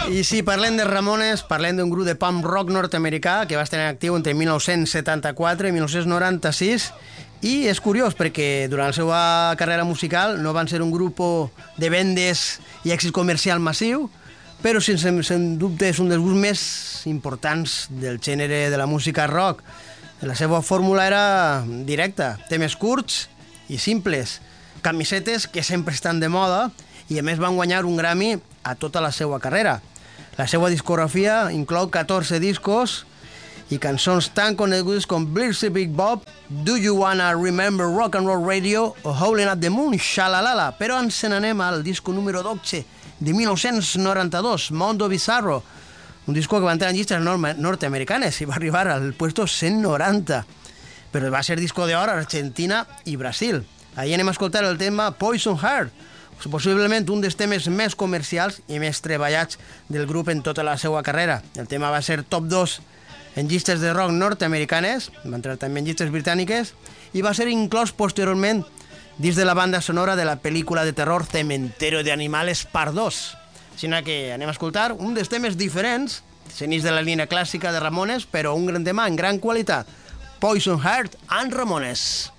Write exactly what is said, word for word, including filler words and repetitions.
I si parlem de Ramones, parlem d'un grup de punk rock nord-americà que va estar en actiu entre mil nou-cents setanta-quatre i mil nou-cents noranta-sis, i és curiós perquè durant la seva carrera musical no van ser un grup de vendes i èxit comercial massiu, però sense, sense dubte és un dels grups més importants del gènere de la música rock. La seva fórmula era directa, temes curts i simples, camisetes que sempre estan de moda, i a més van guanyar un Grammy a tota la seva carrera. La seva discografia inclou catorze discos i cançons tan conegudes com Blitzy Big Bob, Do You Wanna Remember Rock and Roll Radio o Howlin' at the Moon, Shalalala. Però ens n'anem al disco número dotze de mil nou-cents noranta-dos, Mondo Bizarro, un disco que va entrar en llistes nord-americanes i va arribar al puesto cent noranta, però va ser disco d'or a Argentina i Brasil. Ahí anem a escoltar el tema Poison Heart, possiblement un dels temes més comercials i més treballats del grup en tota la seva carrera. El tema va ser top dos en llistes de rock nord-americanes, va entrar també en llistes britàniques, i va ser inclòs posteriorment dins de la banda sonora de la pel·lícula de terror Cementerio de Animales part dos. Així que anem a escoltar un dels temes diferents, senís de la línia clàssica de Ramones, però un gran tema en gran qualitat. Poison Heart and Ramones.